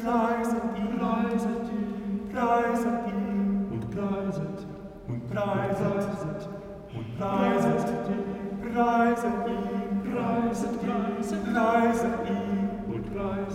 preiset ihn, preiset ihn, und preiset, und preiset, und preiset ihn, preiset ihn, preiset ihn, preiset ihn, und preiset